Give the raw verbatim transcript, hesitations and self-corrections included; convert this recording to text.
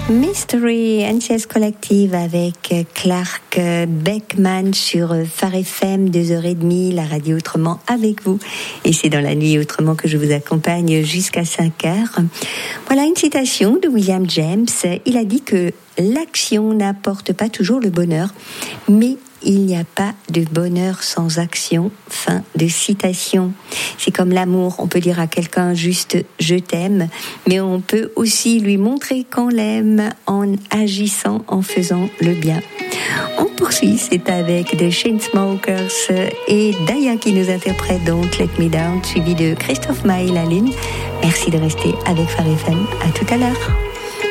Mystery N C S Collective avec Clark Beckman sur Phare F M, deux heures trente, la radio autrement avec vous. Et c'est dans la nuit autrement que je vous accompagne jusqu'à cinq heures. Voilà une citation de William James. Il a dit que l'action n'apporte pas toujours le bonheur, mais il n'y a pas de bonheur sans action. Fin de citation. C'est comme l'amour. On peut dire à quelqu'un juste « je t'aime », mais on peut aussi lui montrer qu'on l'aime en agissant, en faisant le bien. On poursuit, c'est avec The Chainsmokers et Daya qui nous interprète donc « Let Me Down », suivi de Christophe Maé, La Lune. Merci de rester avec Phare F M. À tout à l'heure.